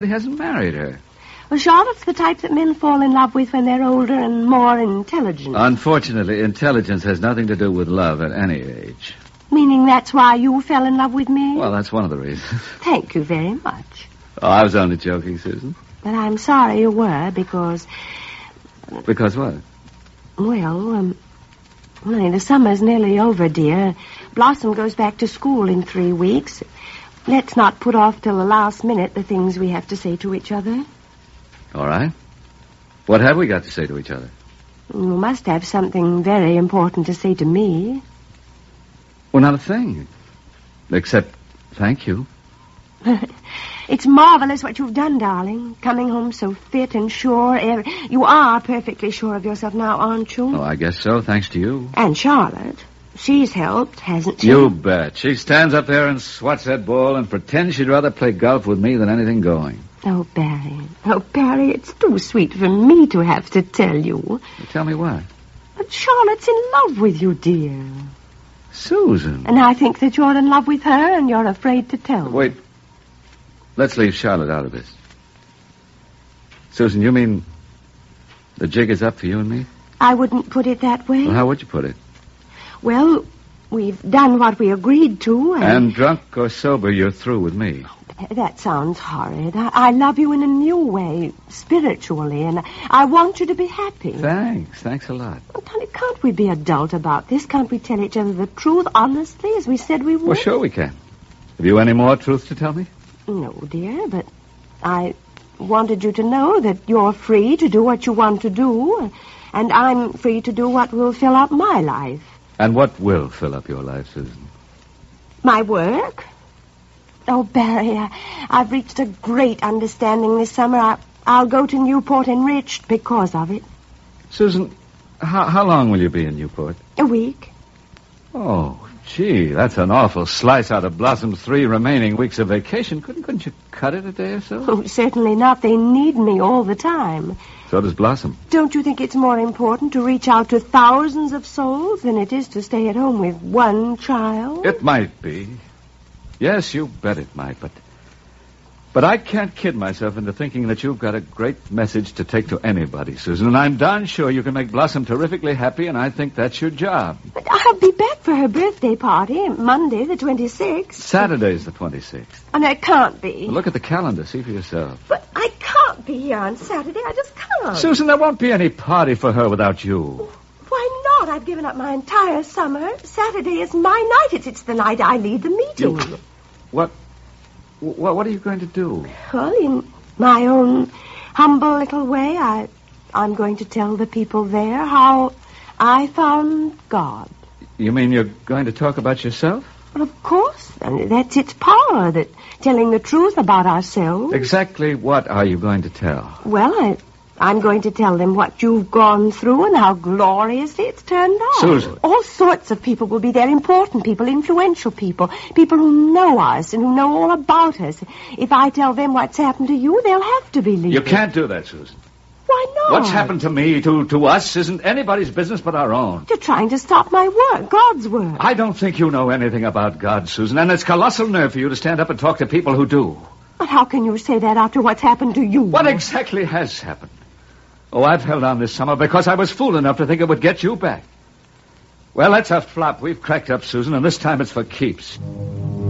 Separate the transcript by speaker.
Speaker 1: He hasn't married her.
Speaker 2: Well, Charlotte's the type that men fall in love with when they're older and more intelligent.
Speaker 1: Unfortunately, intelligence has nothing to do with love at any age.
Speaker 2: Meaning that's why you fell in love with me?
Speaker 1: Well, that's one of the reasons.
Speaker 2: Thank you very much.
Speaker 1: Oh, I was only joking, Susan.
Speaker 2: But I'm sorry you were, because...
Speaker 1: Because what?
Speaker 2: Well, the summer's nearly over, dear. Blossom goes back to school in 3 weeks. Let's not put off till the last minute the things we have to say to each other.
Speaker 1: All right. What have we got to say to each other?
Speaker 2: You must have something very important to say to me.
Speaker 1: Well, not a thing. Except thank you.
Speaker 2: It's marvelous what you've done, darling. Coming home so fit and sure. You are perfectly sure of yourself now, aren't you?
Speaker 1: Oh, I guess so, thanks to you.
Speaker 2: And Charlotte. She's helped, hasn't she?
Speaker 1: You bet. She stands up there and swats that ball and pretends she'd rather play golf with me than anything going.
Speaker 2: Oh, Barry. Oh, Barry, it's too sweet for me to have to tell you.
Speaker 1: Well, tell me what?
Speaker 2: But Charlotte's in love with you, dear.
Speaker 1: Susan.
Speaker 2: And I think that you're in love with her and you're afraid to tell me.
Speaker 1: Wait. Let's leave Charlotte out of this. Susan, you mean the jig is up for you and me?
Speaker 2: I wouldn't put it that way.
Speaker 1: Well, how would you put it?
Speaker 2: Well, we've done what we agreed to.
Speaker 1: And drunk or sober, you're through with me.
Speaker 2: That sounds horrid. I love you in a new way, spiritually, and I want you to be happy.
Speaker 1: Thanks a lot.
Speaker 2: Well, Tony, can't we be adult about this? Can't we tell each other the truth honestly, as we said we would?
Speaker 1: Well, sure we can. Have you any more truth to tell me?
Speaker 2: No, dear, but I wanted you to know that you're free to do what you want to do, and I'm free to do what will fill up my life.
Speaker 1: And what will fill up your life, Susan?
Speaker 2: My work? Oh, Barry, I've reached a great understanding this summer. I'll go to Newport enriched because of it.
Speaker 1: Susan, how long will you be in Newport?
Speaker 2: A week.
Speaker 1: Oh, gee, that's an awful slice out of Blossom's 3 remaining weeks of vacation. Couldn't you cut it a day or so?
Speaker 2: Oh, certainly not. They need me all the time.
Speaker 1: So does Blossom.
Speaker 2: Don't you think it's more important to reach out to thousands of souls than it is to stay at home with one child?
Speaker 1: It might be. Yes, you bet it might, but I can't kid myself into thinking that you've got a great message to take to anybody, Susan, and I'm darn sure you can make Blossom terrifically happy, and I think that's your job.
Speaker 2: But I'll be back for her birthday party, Monday the 26th.
Speaker 1: Saturday's the 26th.
Speaker 2: And it can't be.
Speaker 1: Well, look at the calendar, see for yourself.
Speaker 2: But I can't be here on Saturday, I just can't.
Speaker 1: Susan, there won't be any party for her without you.
Speaker 2: Why not? I've given up my entire summer. Saturday is my night. It's the night I lead the meeting.
Speaker 1: What are you going to do?
Speaker 2: Well, in my own humble little way, I'm going to tell the people there how I found God.
Speaker 1: You mean you're going to talk about yourself?
Speaker 2: Well, of course. And that's its power, that telling the truth about ourselves.
Speaker 1: Exactly what are you going to tell?
Speaker 2: Well, I'm going to tell them what you've gone through and how gloriously it's turned out.
Speaker 1: Susan.
Speaker 2: All sorts of people will be there, important people, influential people who know us and who know all about us. If I tell them what's happened to you, they'll have to believe
Speaker 1: You
Speaker 2: it.
Speaker 1: can't do that, Susan.
Speaker 2: Why not?
Speaker 1: What's happened to me, to us, isn't anybody's business but our own.
Speaker 2: You're trying to stop my work, God's work.
Speaker 1: I don't think you know anything about God, Susan, and it's colossal nerve for you to stand up and talk to people who do.
Speaker 2: But how can you say that after what's happened to you?
Speaker 1: What exactly has happened? Oh, I've held on this summer because I was fool enough to think it would get you back. Well, that's a flop. We've cracked up, Susan, and this time it's for keeps.